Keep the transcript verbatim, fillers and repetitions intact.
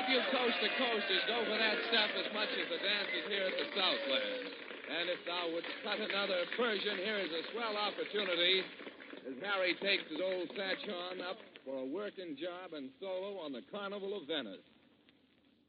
hope you coast to coasters go for that stuff as much as the dancers here at the Southland. And if thou wouldst cut another Persian, here is a swell opportunity as Harry takes his old Satchon up for a working job and solo on the Carnival of Venice.